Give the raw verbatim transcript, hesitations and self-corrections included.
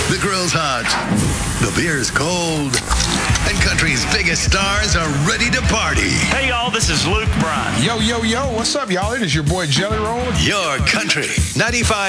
The grill's hot. The beer's cold. And country's biggest stars are ready to party. Hey, y'all, this is Luke Bryan. Yo, yo, yo, what's up, y'all? It is your boy Jelly Roll. Your country ninety-five.